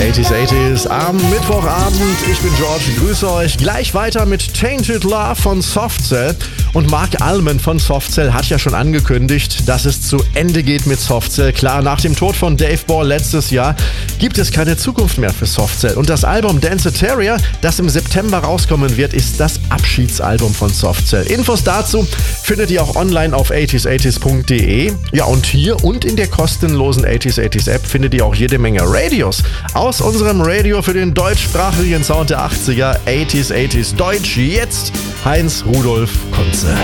80s am Mittwochabend. Ich bin George, grüße euch. Gleich weiter mit Tainted Love von Softcell. Und Mark Almond von Softcell hat ja schon angekündigt, dass es zu Ende geht mit Softcell. Klar, nach dem Tod von Dave Ball letztes Jahr gibt es keine Zukunft mehr für Softcell. Und das Album Dance a Terrier, das im September rauskommen wird, ist das Abschiedsalbum von Softcell. Infos dazu findet ihr auch online auf 80s80s.de. Ja, und hier und in der kostenlosen 80s80s App findet ihr auch jede Menge Radios aus unserem Radio für den deutschsprachigen Sound der 80er. 80s80s Deutsch, jetzt Heinz Rudolf Kunze.